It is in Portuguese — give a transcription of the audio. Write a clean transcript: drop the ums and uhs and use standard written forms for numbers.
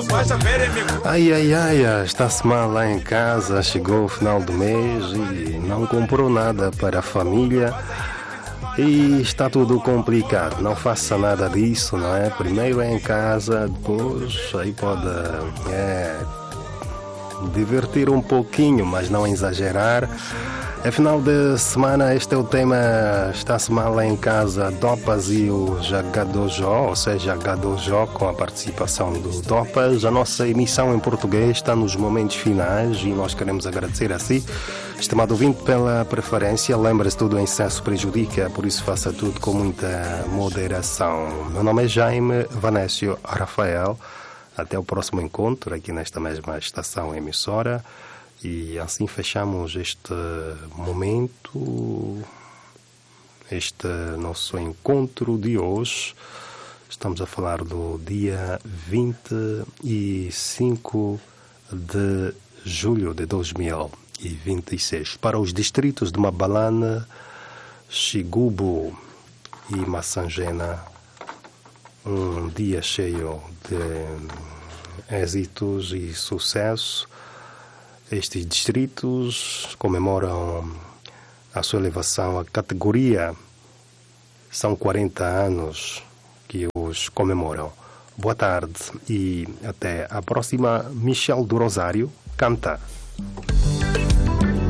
Ai, ai, ai, está-se mal lá em casa, chegou o final do mês e não comprou nada para a família e está tudo complicado. Não faça nada disso, não é? Primeiro é em casa, depois aí pode divertir um pouquinho, mas não exagerar. É final de semana, este é o tema. Está-se mal lá em casa, Dopas e o Jagadojó, ou seja, Gadojó, com a participação do Dopas. A nossa emissão em português está nos momentos finais e nós queremos agradecer a si, estimado ouvinte, pela preferência. Lembre-se, tudo em excesso prejudica, por isso faça tudo com muita moderação. Meu nome é Jaime Vanécio Rafael. Até o próximo encontro aqui nesta mesma estação emissora. E assim fechamos este momento, este nosso encontro de hoje. Estamos a falar do dia 25 de julho de 2026. Para os distritos de Mabalane, Xigubo e Massangena, um dia cheio de êxitos e sucesso. Estes distritos comemoram a sua elevação à categoria. São 40 anos que os comemoram. Boa tarde e até a próxima. Michel do Rosário canta.